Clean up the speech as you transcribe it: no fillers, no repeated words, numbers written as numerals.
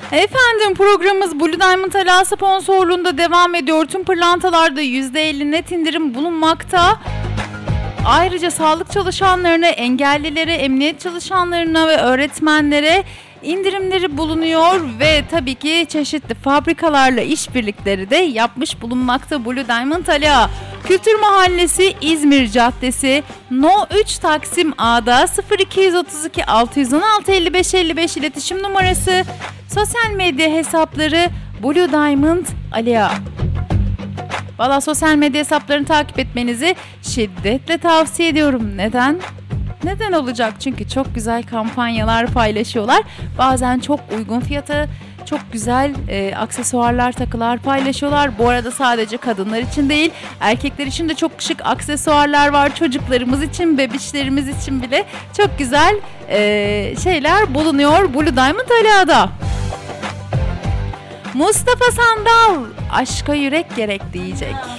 Efendim, programımız Blue Diamond Ala sponsorluğunda devam ediyor. Tüm pırlantalarda %50 net indirim bulunmakta. Ayrıca sağlık çalışanlarına, engellilere, emniyet çalışanlarına ve öğretmenlere indirimleri bulunuyor ve tabii ki çeşitli fabrikalarla işbirlikleri de yapmış bulunmakta Blue Diamond Ala. Kültür Mahallesi, İzmir Caddesi, No 3 Taksim A'da 0232 616 55 55 iletişim numarası, sosyal medya hesapları Blue Diamond Ala. Valla sosyal medya hesaplarını takip etmenizi şiddetle tavsiye ediyorum. Neden? Neden olacak? Çünkü çok güzel kampanyalar paylaşıyorlar. Bazen çok uygun fiyata çok güzel aksesuarlar, takılar paylaşıyorlar. Bu arada sadece kadınlar için değil, erkekler için de çok şık aksesuarlar var. Çocuklarımız için, bebişlerimiz için bile çok güzel şeyler bulunuyor Blue Diamond Ala'da. Mustafa Sandal, aşka yürek gerek diyecek.